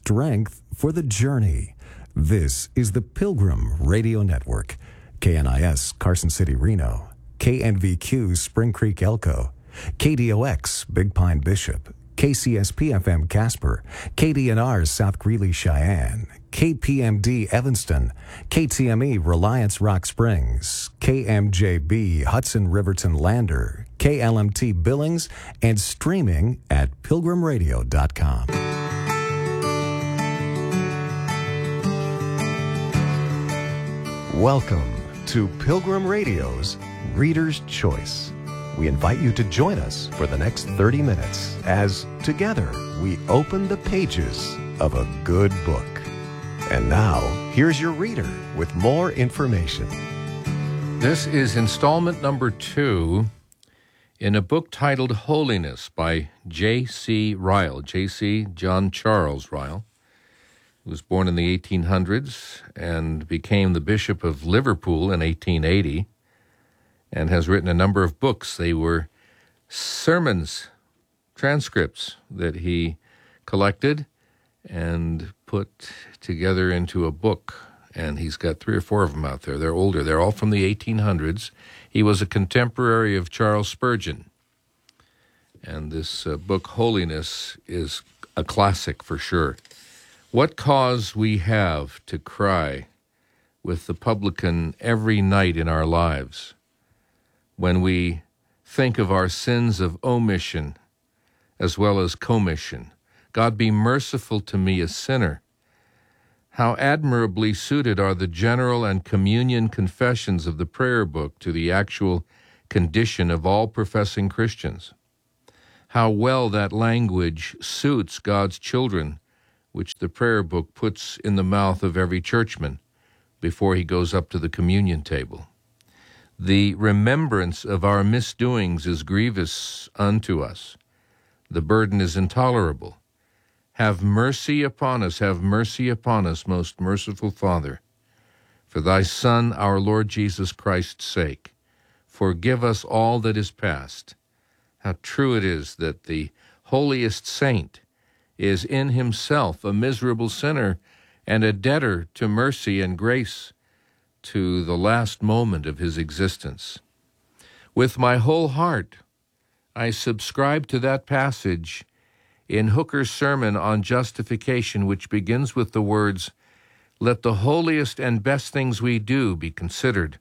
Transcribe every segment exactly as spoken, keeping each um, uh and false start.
strength for the journey. This is the Pilgrim Radio Network. K N I S Carson City, Reno. K N V Q Spring Creek, Elko. K D O X Big Pine, Bishop. K C S P F M Casper. K D N R South Greeley, Cheyenne. K P M D Evanston. K T M E Reliance Rock Springs. K M J B Hudson Riverton Lander. K L M T Billings, and streaming at pilgrim radio dot com. Welcome to Pilgrim Radio's Reader's Choice. We invite you to join us for the next thirty minutes as together we open the pages of a good book. And now, here's your reader with more information. This is installment number two in a book titled Holiness by J C Ryle. J C John Charles Ryle, who was born in the eighteen hundreds and became the Bishop of Liverpool in eighteen eighty, and has written a number of books. They were sermons, transcripts that he collected and put together into a book, and he's got three or four of them out there. They're older. They're all from the eighteen hundreds. He was a contemporary of Charles Spurgeon, and this uh, book, Holiness, is a classic for sure. What cause we have to cry with the publican every night in our lives when we think of our sins of omission as well as commission. God, be merciful to me, a sinner. How admirably suited are the general and communion confessions of the prayer book to the actual condition of all professing Christians. How well that language suits God's children, which the prayer book puts in the mouth of every churchman before he goes up to the communion table. The remembrance of our misdoings is grievous unto us. The burden is intolerable. Have mercy upon us, have mercy upon us, most merciful Father, for thy Son, our Lord Jesus Christ's sake. Forgive us all that is past. How true it is that the holiest saint is in himself a miserable sinner and a debtor to mercy and grace to the last moment of his existence. With my whole heart, I subscribe to that passage in Hooker's sermon on justification, which begins with the words, "Let the holiest and best things we do be considered."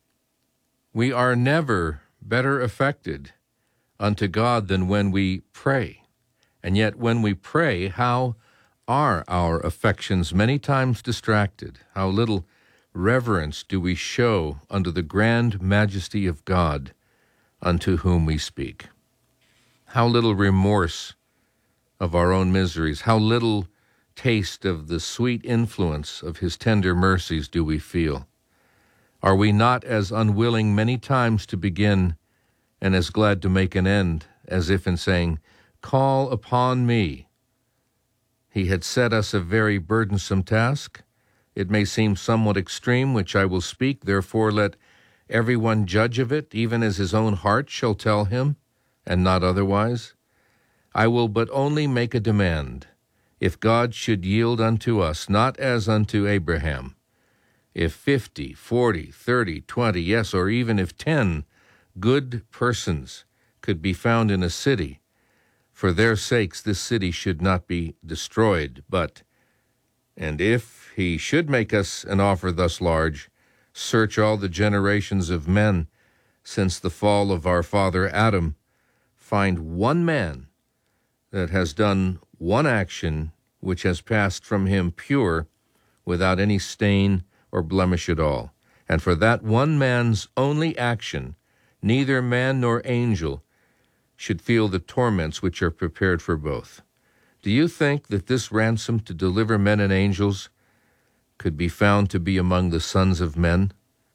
We are never better affected unto God than when we pray. And yet when we pray, how are our affections many times distracted? How little reverence do we show unto the grand majesty of God unto whom we speak? How little remorse of our own miseries, how little taste of the sweet influence of his tender mercies do we feel? Are we not as unwilling many times to begin and as glad to make an end, as if in saying, "Call upon me"? He had set us a very burdensome task. It may seem somewhat extreme, which I will speak, therefore let everyone judge of it, even as his own heart shall tell him, and not otherwise. I will but only make a demand. If God should yield unto us, not as unto Abraham, if fifty, forty, thirty, twenty, yes, or even if ten good persons could be found in a city, for their sakes this city should not be destroyed, but, and if he should make us an offer thus large, search all the generations of men since the fall of our father Adam, find one man that has done one action which has passed from him pure, without any stain or blemish at all. And for that one man's only action, neither man nor angel should feel the torments which are prepared for both. Do you think that this ransom to deliver men and angels could be found to be among the sons of men?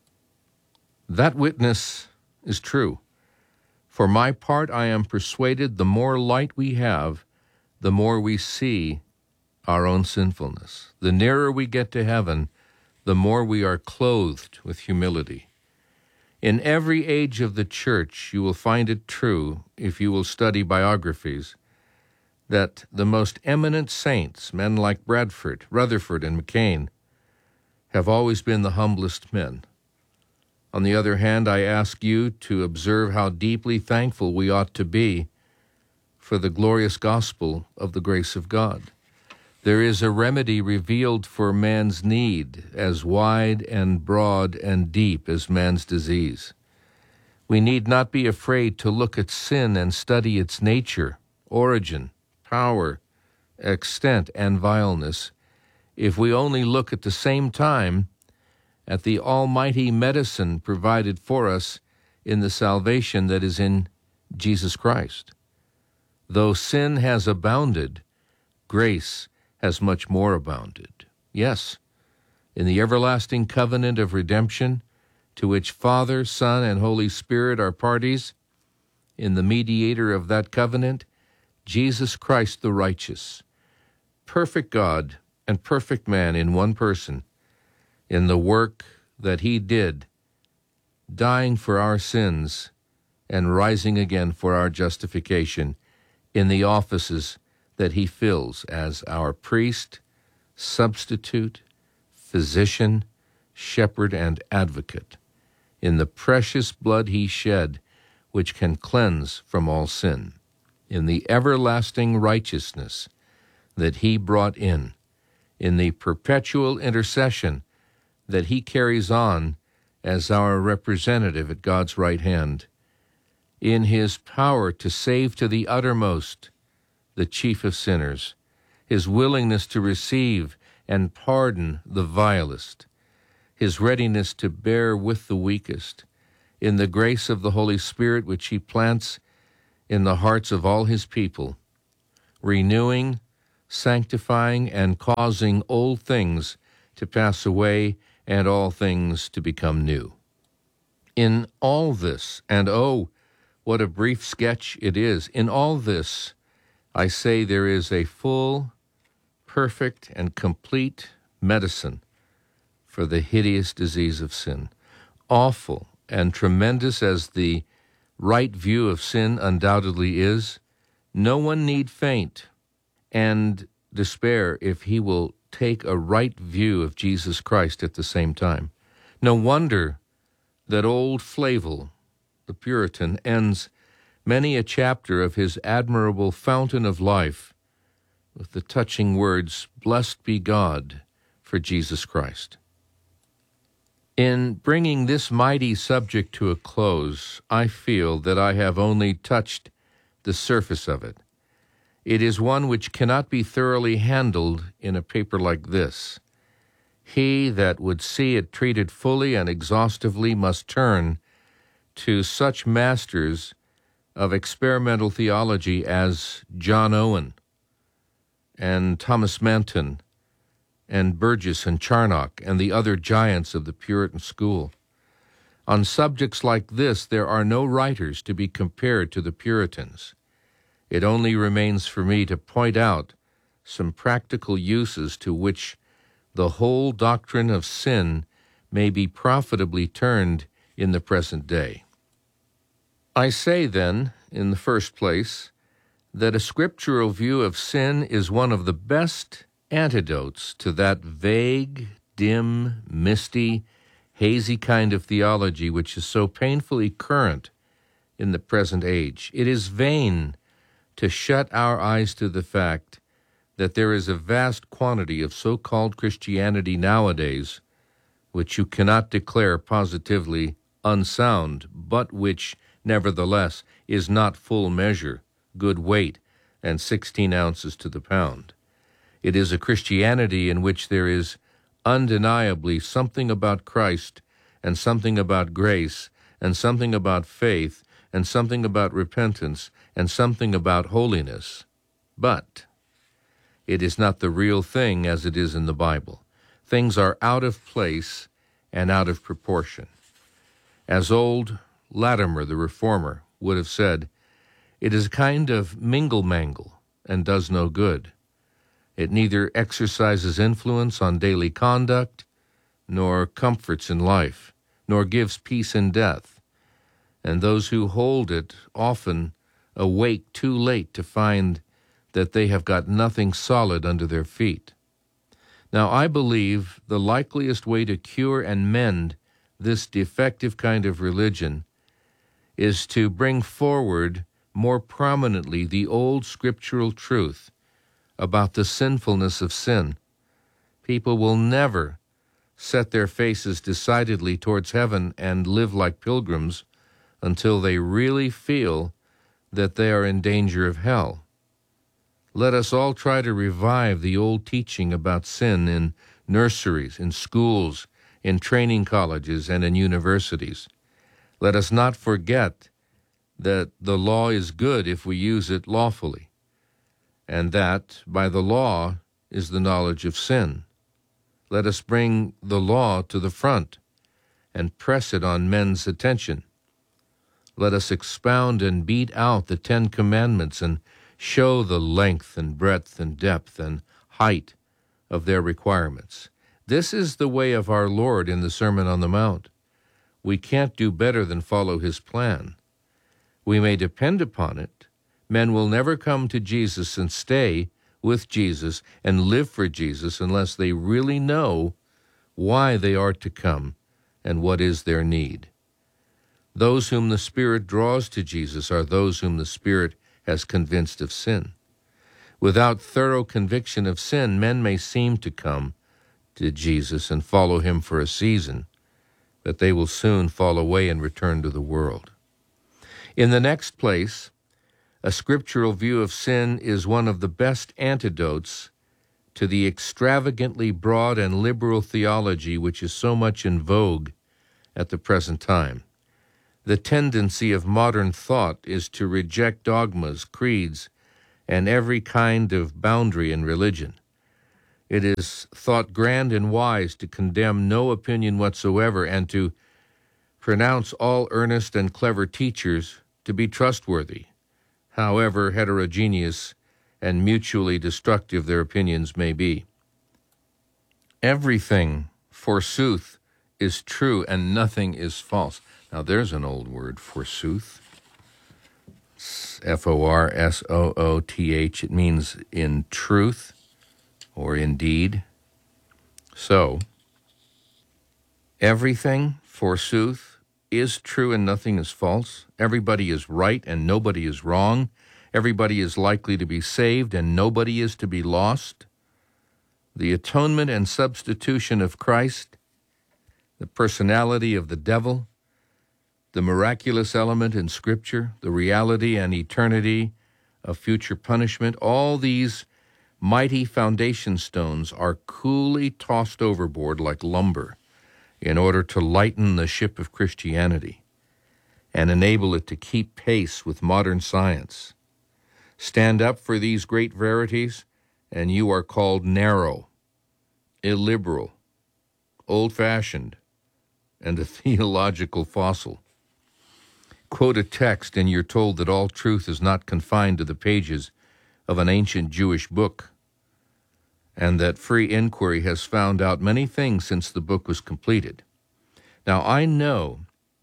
That witness is true. For my part, I am persuaded the more light we have, the more we see our own sinfulness. The nearer we get to heaven, the more we are clothed with humility. In every age of the church, you will find it true, if you will study biographies, that the most eminent saints, men like Bradford, Rutherford, and McCain, have always been the humblest men. On the other hand, I ask you to observe how deeply thankful we ought to be for the glorious gospel of the grace of God. There is a remedy revealed for man's need, as wide and broad and deep as man's disease. We need not be afraid to look at sin and study its nature, origin, power, extent, and vileness, if we only look at the same time at the almighty medicine provided for us in the salvation that is in Jesus Christ. Though sin has abounded, grace has much more abounded. Yes, in the everlasting covenant of redemption, to which Father, Son, and Holy Spirit are parties, in the mediator of that covenant, Jesus Christ the righteous, perfect God and perfect man in one person, in the work that he did, dying for our sins and rising again for our justification in the offices that he fills as our priest, substitute, physician, shepherd, and advocate, in the precious blood he shed, which can cleanse from all sin, in the everlasting righteousness that he brought in, in the perpetual intercession that he carries on as our representative at God's right hand, in his power to save to the uttermost the chief of sinners, his willingness to receive and pardon the vilest, his readiness to bear with the weakest, in the grace of the Holy Spirit which he plants in the hearts of all his people, renewing, sanctifying, and causing old things to pass away and all things to become new. In all this, and oh, what a brief sketch it is, in all this, I say there is a full, perfect, and complete medicine for the hideous disease of sin. Awful and tremendous as the right view of sin undoubtedly is, no one need faint and despair if he will take a right view of Jesus Christ at the same time. No wonder that old Flavel, the Puritan, ends many a chapter of his admirable Fountain of Life with the touching words, "Blessed be God for Jesus Christ." In bringing this mighty subject to a close, I feel that I have only touched the surface of it. It is one which cannot be thoroughly handled in a paper like this. He that would see it treated fully and exhaustively must turn to such masters of experimental theology as John Owen and Thomas Manton and Burgess and Charnock and the other giants of the Puritan school. On subjects like this, there are no writers to be compared to the Puritans. It only remains for me to point out some practical uses to which the whole doctrine of sin may be profitably turned in the present day. I say, then, in the first place, that a scriptural view of sin is one of the best antidotes to that vague, dim, misty, hazy kind of theology which is so painfully current in the present age. It is vain to shut our eyes to the fact that there is a vast quantity of so-called Christianity nowadays which you cannot declare positively unsound, but which, nevertheless, is not full measure, good weight, and sixteen ounces to the pound. It is a Christianity in which there is undeniably something about Christ and something about grace and something about faith and something about repentance and something about holiness. But it is not the real thing as it is in the Bible. Things are out of place and out of proportion. As old Latimer, the reformer, would have said, it is a kind of mingle-mangle and does no good. It neither exercises influence on daily conduct, nor comforts in life, nor gives peace in death. And those who hold it often awake too late to find that they have got nothing solid under their feet. Now, I believe the likeliest way to cure and mend this defective kind of religion is to bring forward more prominently the old scriptural truth about the sinfulness of sin. People will never set their faces decidedly towards heaven and live like pilgrims until they really feel that they are in danger of hell. Let us all try to revive the old teaching about sin in nurseries, in schools, in training colleges, and in universities. Let us not forget that the law is good if we use it lawfully, and that by the law is the knowledge of sin. Let us bring the law to the front and press it on men's attention. Let us expound and beat out the Ten Commandments and show the length and breadth and depth and height of their requirements. This is the way of our Lord in the Sermon on the Mount. We can't do better than follow his plan. We may depend upon it. Men will never come to Jesus and stay with Jesus and live for Jesus unless they really know why they are to come and what is their need. Those whom the Spirit draws to Jesus are those whom the Spirit has convinced of sin. Without thorough conviction of sin, men may seem to come to Jesus and follow him for a season, but they will soon fall away and return to the world. In the next place, a scriptural view of sin is one of the best antidotes to the extravagantly broad and liberal theology which is so much in vogue at the present time. The tendency of modern thought is to reject dogmas, creeds, and every kind of boundary in religion. It is thought grand and wise to condemn no opinion whatsoever and to pronounce all earnest and clever teachers to be trustworthy, however heterogeneous and mutually destructive their opinions may be. Everything, forsooth, is true and nothing is false. Now there's an old word, forsooth. F O R S O O T H. It means in truth or indeed. So, everything, forsooth, is true and nothing is false. Everybody is right and nobody is wrong. Everybody is likely to be saved and nobody is to be lost. The atonement and substitution of Christ, the personality of the devil, the miraculous element in Scripture, the reality and eternity of future punishment, all these mighty foundation stones are coolly tossed overboard like lumber in order to lighten the ship of Christianity and enable it to keep pace with modern science. Stand up for these great verities, and you are called narrow, illiberal, old-fashioned, and a theological fossil. Quote a text, and you're told that all truth is not confined to the pages of an ancient Jewish book, and that free inquiry has found out many things since the book was completed. Now, I know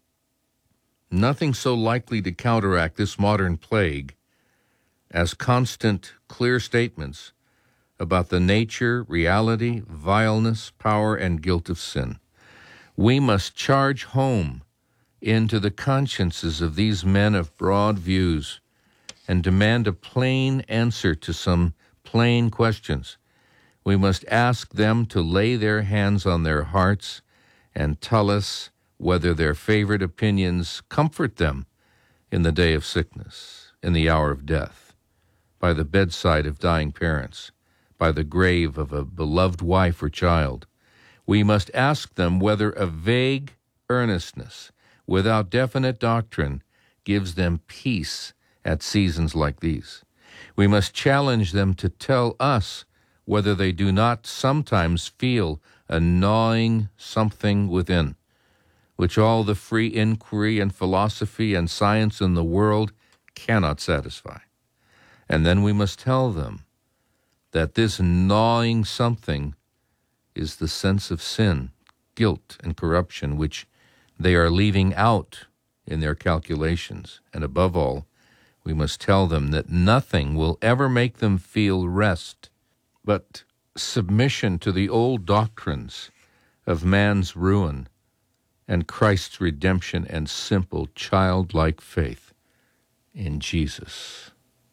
nothing so likely to counteract this modern plague as constant, clear statements about the nature, reality, vileness, power, and guilt of sin. We must charge home into the consciences of these men of broad views and demand a plain answer to some plain questions. We must ask them to lay their hands on their hearts and tell us whether their favorite opinions comfort them in the day of sickness, in the hour of death, by the bedside of dying parents, by the grave of a beloved wife or child. We must ask them whether a vague earnestness without definite doctrine gives them peace at seasons like these. We must challenge them to tell us whether they do not sometimes feel a gnawing something within, which all the free inquiry and philosophy and science in the world cannot satisfy. And then we must tell them that this gnawing something is the sense of sin, guilt, and corruption, which they are leaving out in their calculations. And above all, We must tell them that nothing will ever make them feel rest but submission to the old doctrines of man's ruin and Christ's redemption and simple childlike faith in Jesus.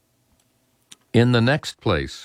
In the next place,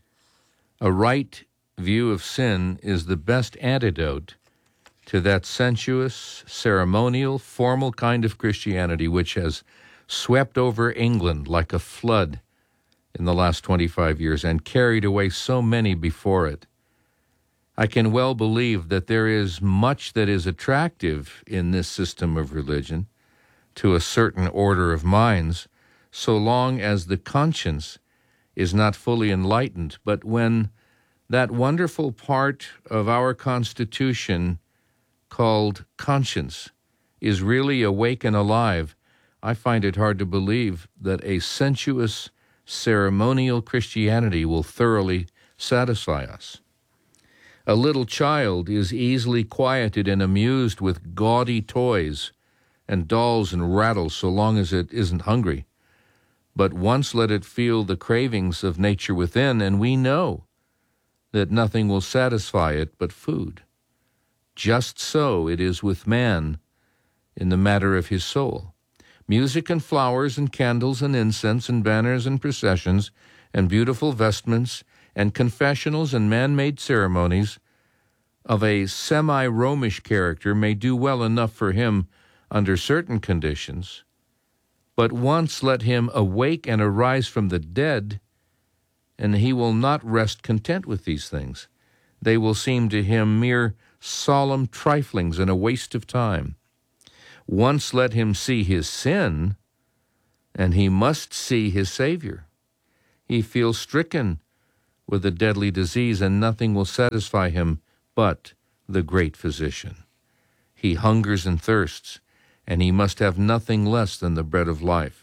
a right view of sin is the best antidote to that sensuous, ceremonial, formal kind of Christianity which has swept over England like a flood in the last twenty-five years and carried away so many before it. I can well believe that there is much that is attractive in this system of religion to a certain order of minds, so long as the conscience is not fully enlightened. But when that wonderful part of our Constitution called conscience is really awake and alive, I find it hard to believe that a sensuous, ceremonial Christianity will thoroughly satisfy us. A little child is easily quieted and amused with gaudy toys and dolls and rattles so long as it isn't hungry. But once let it feel the cravings of nature within, and we know that nothing will satisfy it but food. Just so it is with man in the matter of his soul. Music and flowers and candles and incense and banners and processions and beautiful vestments and confessionals and man-made ceremonies of a semi-Romish character may do well enough for him under certain conditions, but once let him awake and arise from the dead, and he will not rest content with these things. They will seem to him mere solemn triflings and a waste of time. Once let him see his sin, and he must see his Savior. He feels stricken with a deadly disease, and nothing will satisfy him but the great physician. He hungers and thirsts, and he must have nothing less than the bread of life.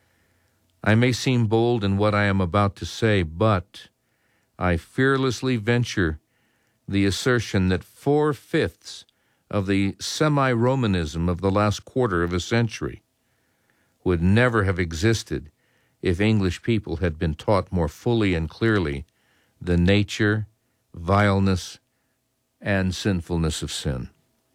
I may seem bold in what I am about to say, but I fearlessly venture the assertion that four-fifths of the semi-Romanism of the last quarter of a century would never have existed if English people had been taught more fully and clearly the nature, vileness, and sinfulness of sin.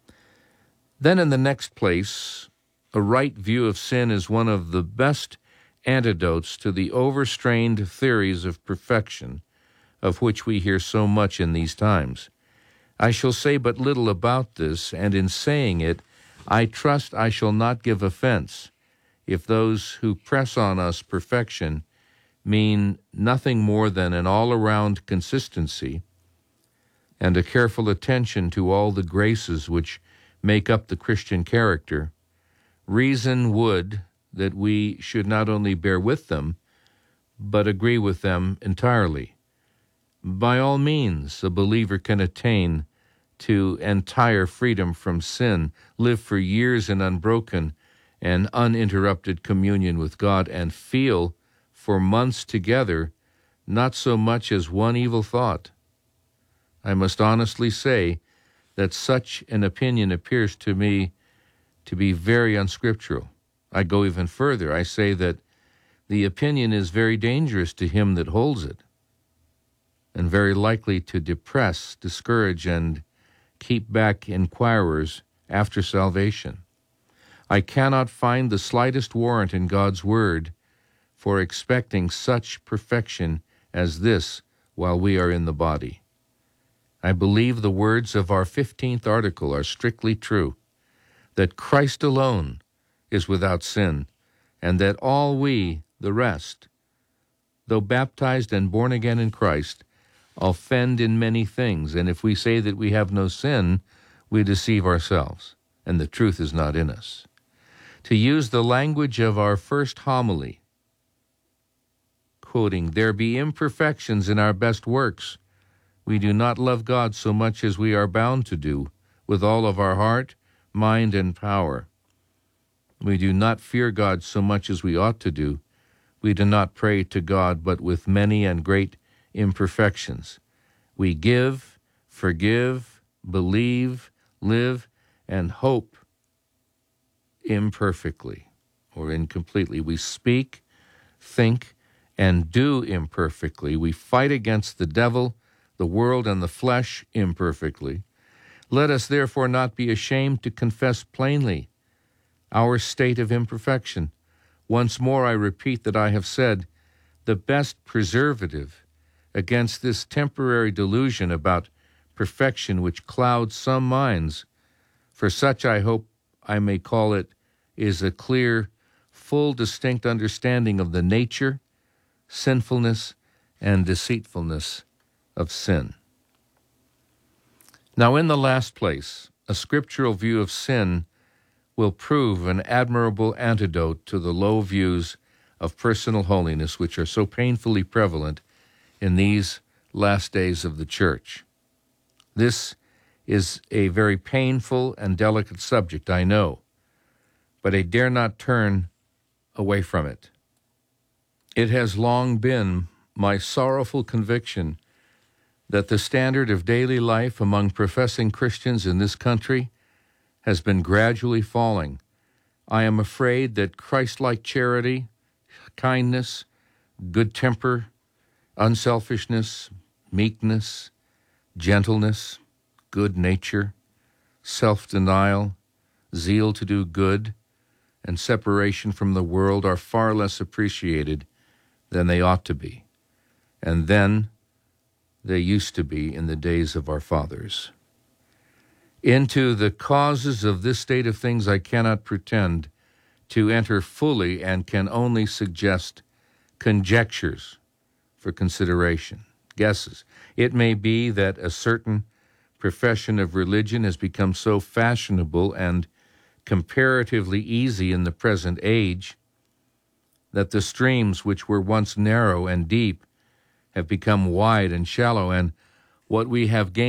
Then in the next place, a right view of sin is one of the best antidotes to the overstrained theories of perfection of which we hear so much in these times. I shall say but little about this, and in saying it, I trust I shall not give offense if those who press on us perfection mean nothing more than an all-around consistency and a careful attention to all the graces which make up the Christian character. Reason would that we should not only bear with them, but agree with them entirely. By all means, a believer can attain to entire freedom from sin, live for years in unbroken and uninterrupted communion with God, and feel for months together not so much as one evil thought. I must honestly say that such an opinion appears to me to be very unscriptural. I go even further. I say that the opinion is very dangerous to him that holds it, and very likely to depress, discourage, and keep back inquirers after salvation. I cannot find the slightest warrant in God's word for expecting such perfection as this while we are in the body. I believe the words of our fifteenth article are strictly true, that Christ alone is without sin, and that all we, the rest, though baptized and born again in Christ, offend in many things, and if we say that we have no sin, we deceive ourselves, and the truth is not in us. To use the language of our first homily, quoting, "There be imperfections in our best works. We do not love God so much as we are bound to do, with all of our heart, mind, and power. We do not fear God so much as we ought to do. We do not pray to God, but with many and great imperfections. We give, forgive, believe, live, and hope imperfectly or incompletely. We speak, think, and do imperfectly. We fight against the devil, the world, and the flesh imperfectly. Let us therefore not be ashamed to confess plainly our state of imperfection. Once more I repeat that I have said, the best preservative against this temporary delusion about perfection which clouds some minds, for such I hope I may call it, is a clear, full, distinct understanding of the nature, sinfulness, and deceitfulness of sin. Now, in the last place, a scriptural view of sin will prove an admirable antidote to the low views of personal holiness which are so painfully prevalent in these last days of the church. This is a very painful and delicate subject, I know, but I dare not turn away from it. It has long been my sorrowful conviction that the standard of daily life among professing Christians in this country has been gradually falling. I am afraid that Christ-like charity, kindness, good temper, unselfishness, meekness, gentleness, good nature, self-denial, zeal to do good, and separation from the world are far less appreciated than they ought to be, and then they used to be in the days of our fathers. Into the causes of this state of things I cannot pretend to enter fully and can only suggest conjectures for consideration, guesses. It may be that a certain profession of religion has become so fashionable and comparatively easy in the present age that the streams which were once narrow and deep have become wide and shallow, and what we have gained